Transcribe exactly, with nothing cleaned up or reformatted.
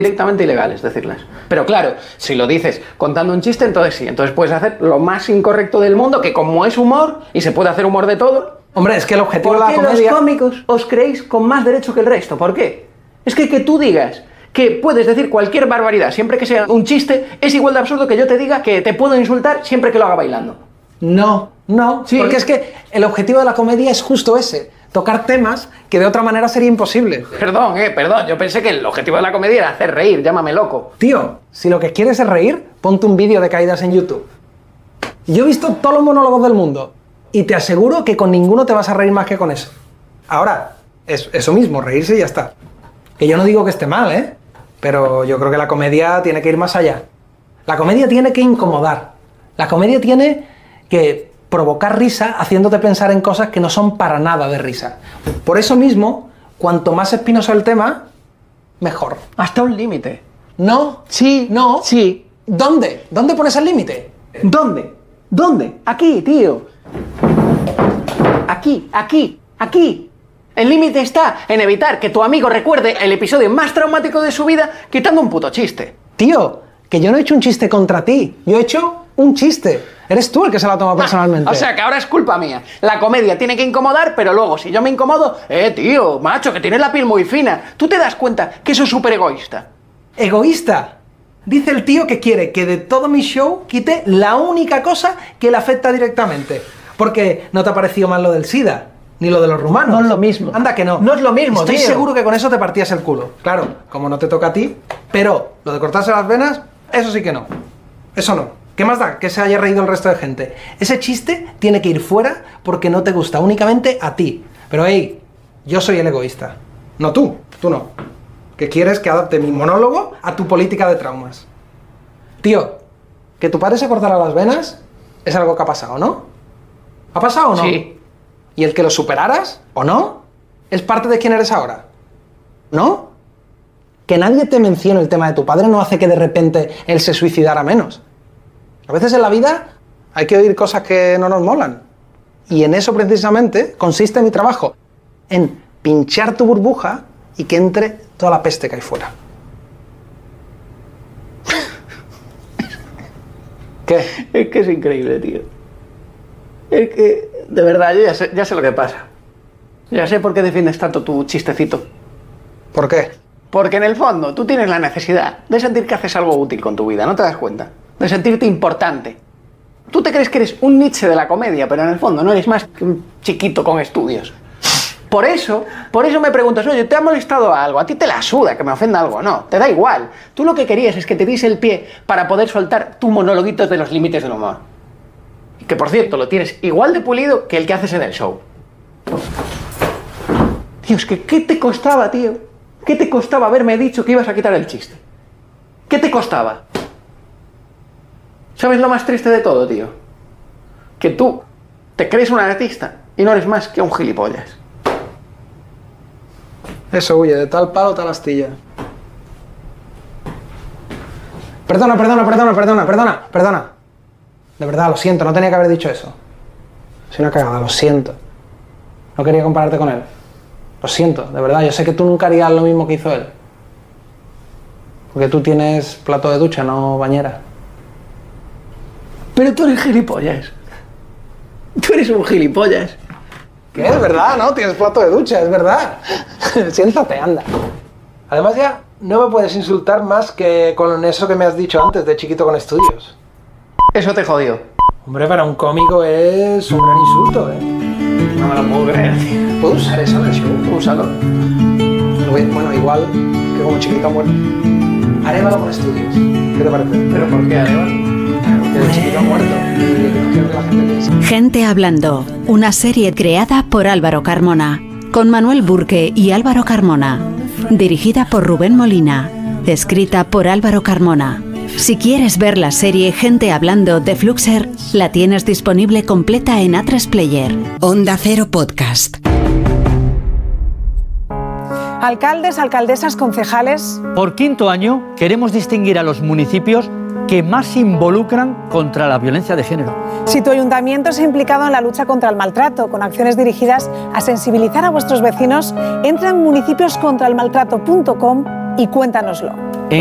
directamente ilegales decirlas. Pero claro, si lo dices contando un chiste, entonces sí, entonces puedes hacer lo más incorrecto del mundo, que como es humor, y se puede hacer humor de todo... Hombre, es que el objetivo de la ¿Por qué comedia... los cómicos os creéis con más derecho que el resto? ¿Por qué? Es que que tú digas que puedes decir cualquier barbaridad siempre que sea un chiste, es igual de absurdo que yo te diga que te puedo insultar siempre que lo haga bailando. No, no, sí. Porque es que el objetivo de la comedia es justo ese, tocar temas que de otra manera sería imposible. Perdón, eh, perdón, yo pensé que el objetivo de la comedia era hacer reír, llámame loco. Tío, si lo que quieres es reír, ponte un vídeo de caídas en YouTube. Yo he visto todos los monólogos del mundo y te aseguro que con ninguno te vas a reír más que con eso. Ahora, es eso mismo, reírse y ya está. Que yo no digo que esté mal, ¿eh? Pero yo creo que la comedia tiene que ir más allá. La comedia tiene que incomodar. La comedia tiene que provocar risa haciéndote pensar en cosas que no son para nada de risa. Por eso mismo, cuanto más espinoso el tema, mejor. Hasta un límite. ¿No? Sí. ¿No? Sí. ¿Dónde? ¿Dónde pones el límite? ¿Dónde? ¿Dónde? Aquí, tío. Aquí, aquí, aquí. El límite está en evitar que tu amigo recuerde el episodio más traumático de su vida quitando un puto chiste. Tío, que yo no he hecho un chiste contra ti. Yo he hecho un chiste. Eres tú el que se lo ha tomado personalmente. Ah, o sea, que ahora es culpa mía. La comedia tiene que incomodar, pero luego, si yo me incomodo... Eh, tío, macho, que tienes la piel muy fina. ¿Tú te das cuenta que eso es súper egoísta? ¿Egoísta? Dice el tío que quiere que de todo mi show quite la única cosa que le afecta directamente. Porque no te ha parecido mal lo del SIDA, ni lo de los rumanos. No es lo mismo. Anda que no. No es lo mismo, Estoy tío. seguro que con eso te partías el culo. Claro, como no te toca a ti. Pero lo de cortarse las venas, eso sí que no. Eso no. ¿Qué más da que se haya reído el resto de gente? Ese chiste tiene que ir fuera porque no te gusta únicamente a ti. Pero hey, yo soy el egoísta. No tú, tú no. Que quieres que adapte mi monólogo a tu política de traumas. Tío, que tu padre se cortara las venas es algo que ha pasado, ¿no? ¿Ha pasado o no? Sí. ¿Y el que lo superaras o no? Es parte de quién eres ahora. ¿No? Que nadie te mencione el tema de tu padre no hace que de repente él se suicidara menos. A veces en la vida hay que oír cosas que no nos molan. Y en eso precisamente consiste mi trabajo. En pinchar tu burbuja y que entre toda la peste que hay fuera. ¿Qué? Es que es increíble, tío. Es que, de verdad, yo ya sé, ya sé lo que pasa. Ya sé por qué defiendes tanto tu chistecito. ¿Por qué? Porque en el fondo tú tienes la necesidad de sentir que haces algo útil con tu vida, ¿no te das cuenta? De sentirte importante. Tú te crees que eres un Nietzsche de la comedia, pero en el fondo no eres más que un chiquito con estudios. Por eso, por eso me preguntas, oye, ¿te ha molestado algo? A ti te la suda que me ofenda algo, no, te da igual. Tú lo que querías es que te diese el pie para poder soltar tu monologuito de los límites del humor. Que por cierto, lo tienes igual de pulido que el que haces en el show. Tío, es que ¿qué te costaba, tío? ¿Qué te costaba haberme dicho que ibas a quitar el chiste? ¿Qué te costaba? ¿Sabes lo más triste de todo, tío? Que tú te crees un artista y no eres más que un gilipollas. Eso huye, de tal palo, tal astilla. Perdona, perdona, perdona, perdona, perdona, perdona. De verdad, lo siento, no tenía que haber dicho eso. Soy una cagada, lo siento. No quería compararte con él. Lo siento, de verdad, yo sé que tú nunca harías lo mismo que hizo él. Porque tú tienes plato de ducha, no bañera. Pero tú eres gilipollas. Tú eres un gilipollas. ¿Qué? Es verdad, ¿no? Tienes plato de ducha, es verdad. Siéntate, anda. Además ya no me puedes insultar más que con eso que me has dicho antes de chiquito con estudios. Eso te jodió. Hombre, para un cómico es un gran insulto, ¿eh? No me lo puedo creer, tío. ¿Puedo usar eso en el show? Úsalo. Bueno, igual que como chiquito muerto. Arévalo con estudios. ¿Qué te parece? ¿Pero por qué, Arévalo? Porque de chiquito muerto. Y no quiero que la gente piense. Gente Hablando, una serie creada por Álvaro Carmona, con Manuel Burke y Álvaro Carmona, dirigida por Rubén Molina, escrita por Álvaro Carmona. Si quieres ver la serie Gente Hablando de Fluxer, la tienes disponible completa en A tres Player. Onda Cero Podcast. Alcaldes, alcaldesas, concejales. Por quinto año queremos distinguir a los municipios que más se involucran contra la violencia de género. Si tu ayuntamiento se ha implicado en la lucha contra el maltrato, con acciones dirigidas a sensibilizar a vuestros vecinos, entra en municipios contra el maltrato punto com y cuéntanoslo.